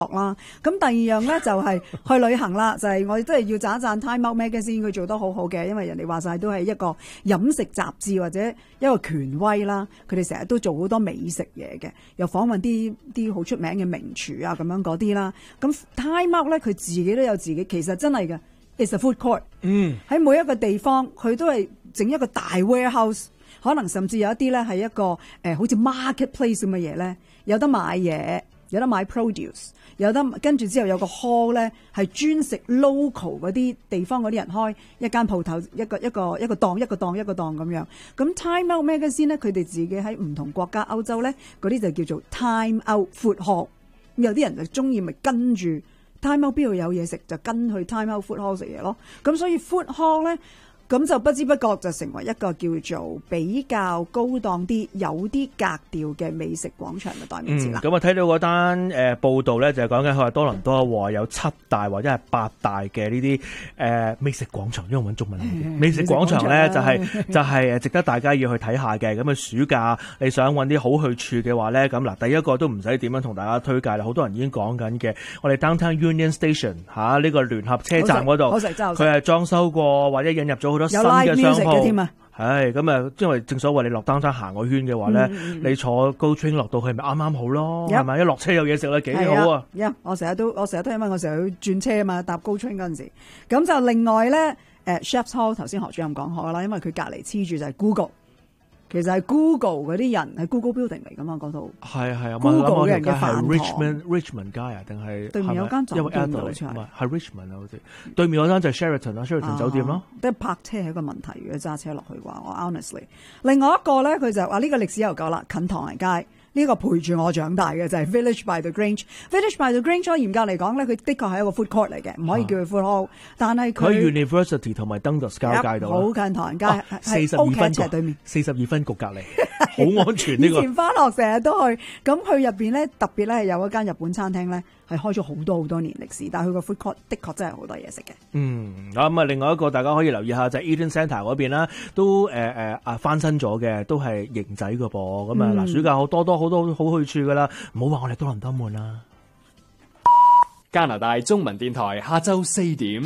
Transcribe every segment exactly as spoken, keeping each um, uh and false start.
啦，咁第二樣咧就係、是、去旅行啦，就係、是、我哋真係要讚一讚 Time Out Magazine 佢做得好好嘅，因為人哋話晒都係一個飲食雜誌或者一個權威啦，佢哋成日都做好多美食嘢嘅，又訪問啲啲好出名嘅名廚啊咁樣嗰啲啦。咁 Time Out 咧佢自己都有自己，其實真係嘅 ，it's a food court。嗯，喺每一個地方佢都係整一個大 warehouse， 可能甚至有一啲咧係一個誒、呃、好似 marketplace 咁嘅嘢咧，有得買嘢。有得買 produce， 有得跟住之後有個 hall 咧，係專食 local 嗰啲地方嗰啲人開一間鋪頭，一個一個一個檔一個檔一個檔咁樣。咁 Time Out Magazine 咧，佢哋自己喺唔同國家歐洲咧，嗰啲就叫做 Time Out Food Hall。咁有啲人就中意咪跟住 Time Out 邊度有嘢食，就跟去 Time Out Food Hall 食嘢咯。咁所以 Food Hall 咧。咁就不知不覺就成為一個叫做比較高檔啲、有啲格調嘅美食廣場嘅代名詞啦。 咁啊睇到嗰單誒報道咧，就係講緊佢話多倫多話有七大或者係八大嘅呢啲誒美食廣場，因為揾中文美食廣場咧就係、是、就係、是、值得大家要去睇下嘅。咁啊暑假你想揾啲好去處嘅話咧，咁嗱第一個都唔使點樣同大家推介啦，好多人已經講緊嘅，我哋 Downtown Union Station 嚇、啊、呢、這個聯合車站嗰度，佢係裝修過或者引入咗好多新嘅商鋪。係咁啊，因為正所謂你落單車行個圈嘅話咧、嗯嗯，你坐高 train 落到去咪啱啱好咯，係、yep. 咪？一落車有嘢食咧，幾好啊！ 呀、yeah, 我成日都我成日都因為我成日去轉車啊嘛，搭高 train 嗰陣時，咁就另外咧，誒 Chef's Hall 頭先何主任講開啦，因為佢隔離黐住就係 Google。其實係 Google 嗰啲人係 Google Building 嚟噶嘛，嗰度係係啊 Google 嘅人嘅飯堂。 Richmond Richmond 街啊，定係對面有間酒店好似係係 Richmond 啊，好似對面嗰間就係 Sheraton 啦 ，Sheraton 酒店咯。 即係泊車係一個問題，如果揸車落去嘅話，我 honestly。另外一個咧，佢就話呢個歷史悠久啦，近唐人街。呢、這個陪住我長大嘅就係、是、Village by the Grange。Village by the Grange 嚴格嚟講咧，佢的確係一個 food court 嚟嘅，唔可以叫佢 food hall、啊。但係佢喺 University 同埋 Dundas 交界度， 好近唐人街， 四十二分斜對面， 四十二分局隔離，好安全呢、這個。 以前翻學成日都去，咁佢入邊咧特別咧係有一間日本餐廳咧，係開咗好多好多年歷史，但係佢個 food court 的確真係好多嘢食嘅。 嗯，咁啊，另外一個大家可以留意下就係、是、Eden Centre 嗰邊啦，都誒誒啊翻新咗嘅，都係型仔個噃。咁啊嗱，暑假好多多好多好去處噶啦，唔好話我哋多倫多悶啦。 加拿大中文電台下晝四點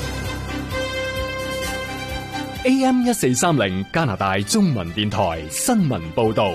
A M 一四三零，加拿大中文電台新聞報道。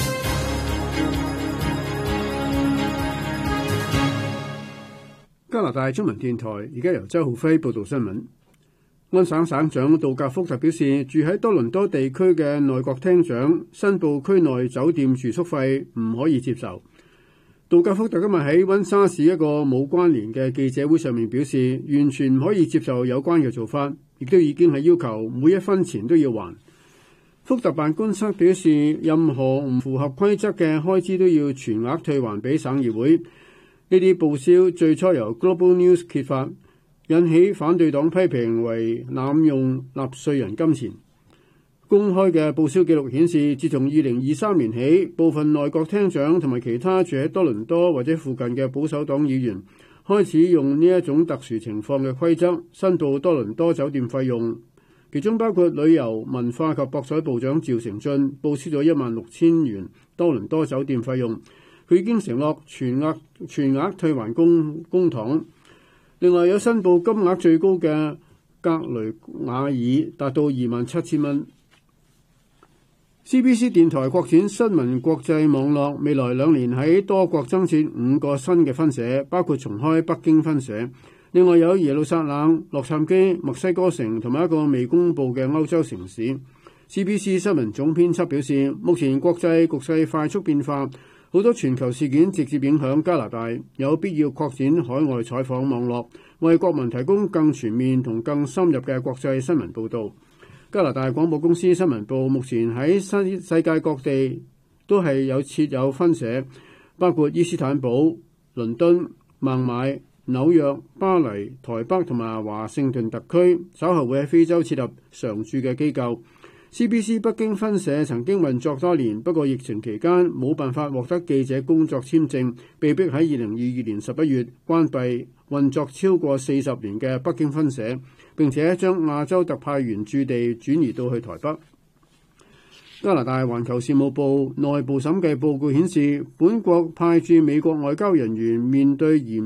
加拿大中文電台而家由周浩輝報道新聞。安省省長杜格福特表示，住喺多倫多地區嘅內閣廳長申報區內酒店住宿費唔可以接受。杜格福特今日喺溫莎市一個冇關聯嘅記者會上面表示，完全唔可以接受有關嘅做法，亦都已經係要求每一分錢都要還。福特辦公室表示，任何唔符合規則嘅開支都要全額退還俾省議會。呢啲報銷最初由 Global News 揭發，引起反對黨批評為濫用納稅人金錢。公開嘅報銷記錄顯示，自從二零二三年起，部分內閣廳長同埋其他住喺多倫多或者附近嘅保守黨議員開始用呢一種特殊情況嘅規則申報多倫多酒店費用，其中包括旅遊文化及博彩部長趙成俊報銷咗一萬六千元多倫多酒店費用，佢已經承諾全額全額退還公公帑。另外有申報金額最高嘅格雷瓦爾達到二萬七千蚊。C B C 電台擴展新聞國際網絡，未來兩年喺多國增設五個新嘅分社，包括重開北京分社。另外有耶路撒冷、洛杉磯、墨西哥城同埋一個未公佈嘅歐洲城市。C B C 新聞總編輯表示，目前國際局勢快速變化，好多全球事件直接影響加拿大，有必要擴展海外採訪網絡，為國民提供更全面同更深入嘅國際新聞報導。加拿大廣播公司新聞部目前喺世世界各地都係有設有分社，包括伊斯坦堡、倫敦、孟買、紐約、巴黎、台北同埋華盛頓特區，稍後會喺非洲設立常駐嘅機構。C B C 北京分社曾經運作多年，不過疫情期間冇辦法獲得記者工作簽證，被迫喺二零二二年十一月關閉運作超過四十年嘅北京分社，並且將亞洲特派員駐地轉移到去台北。加拿大環球事務部內部審計報告顯示，本國派駐美國外交人員面對嚴